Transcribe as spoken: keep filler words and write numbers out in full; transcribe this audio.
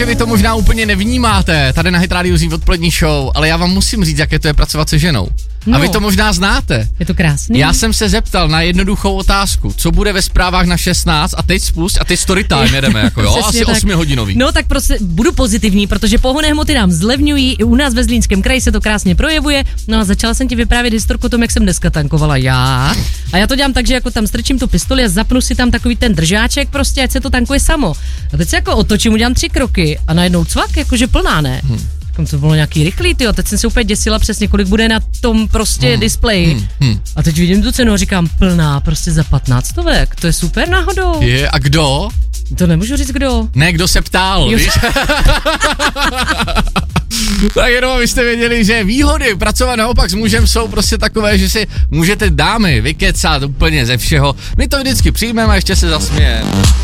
že vy to možná úplně nevnímáte, tady na Hit Radio zní odpolední show, ale já vám musím říct, jaké to je pracovat se ženou. No. A vy to možná znáte. Je to krásný. Já jsem se zeptal na jednoduchou otázku, co bude ve zprávách na šestnáct a teď spust a teď story time jedeme, jako jo, asi osmihodinový. No tak prostě budu pozitivní, protože pohonné hmoty nám zlevňují, i u nás ve Zlínském kraji se to krásně projevuje. No a začala jsem ti vyprávět historku o tom, jak jsem dneska tankovala já. A já to dělám tak, že jako tam strčím tu pistoli a zapnu si tam takový ten držáček, prostě ať se to tankuje samo. A teď se jako otočím, udělám tři kroky a najednou cvak, jakože plná, ne? Hmm. To bylo nějaký rychlý, tyjo, teď jsem se úplně děsila přesně, kolik bude na tom prostě hmm. displeji. Hmm. Hmm. A teď vidím tu cenu a říkám, plná, prostě za patnáct stovek, to je super náhodou. Je, a kdo? To nemůžu říct kdo. Ne, kdo se ptal, víš? Tak jenom abyste věděli, že výhody pracovat naopak s mužem jsou prostě takové, že si můžete dámy vykecat úplně ze všeho. My to vždycky přijmeme a ještě se zasmějeme.